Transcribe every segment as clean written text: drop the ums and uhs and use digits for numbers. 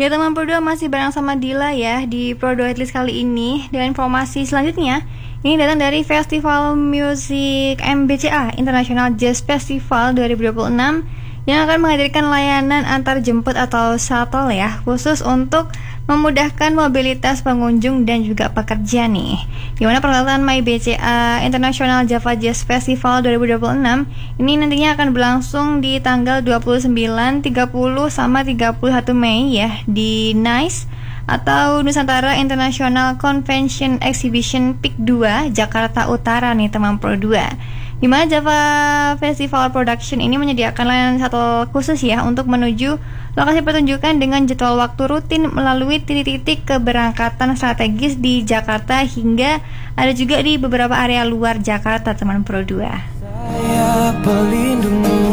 Ya teman Pro 2 masih bareng sama Dila ya di Pro 2 Headlist kali ini. Dan informasi selanjutnya ini datang dari Festival Music MBCA International Jazz Festival 2026 yang akan menghadirkan layanan antar jemput atau shuttle ya, khusus untuk memudahkan mobilitas pengunjung dan juga pekerja nih. Dimana perhelatan MyBCA International Java Jazz Festival 2026 ini nantinya akan berlangsung di tanggal 29, 30 sama 31 Mei ya di NICE atau Nusantara International Convention Exhibition PIK 2 Jakarta Utara nih teman Pro 2. Di mana Java Festival Production ini menyediakan layanan shuttle khusus ya untuk menuju lokasi pertunjukan dengan jadwal waktu rutin melalui titik-titik keberangkatan strategis di Jakarta hingga ada juga di beberapa area luar Jakarta teman Pro 2. Saya pelindungmu.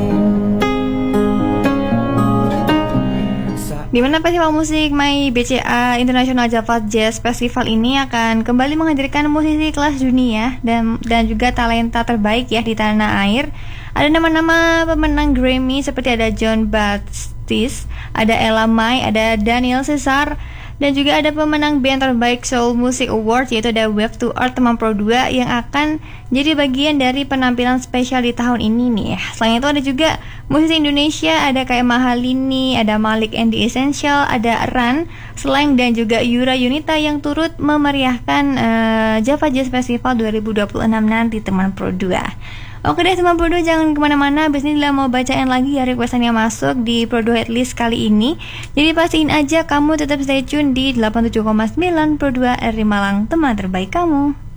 Di mana festival musik MyBCA International Java Jazz Festival ini akan kembali menghadirkan musisi kelas dunia dan juga talenta terbaik ya di tanah air. Ada nama-nama pemenang Grammy seperti ada Jon Batiste, ada Ella Mai, ada Daniel Caesar, dan juga ada pemenang band terbaik Soul Music Award yaitu ada Wave to Earth teman Pro 2 yang akan jadi bagian dari penampilan spesial di tahun ini nih. Selain itu ada juga musisi Indonesia, ada kayak Mahalini, ada Malik and the Essential, ada Ran, Slang dan juga Yura Yunita yang turut memeriahkan Java Jazz Festival 2026 nanti teman Pro 2. Oke deh teman Pro 2, jangan kemana-mana. Abis ini Dila mau bacain lagi ya requestan yang masuk di Pro 2 Headlist kali ini. Jadi pastiin aja kamu tetap stay tune di 87,9 Pro 2 RRI Malang, teman terbaik kamu.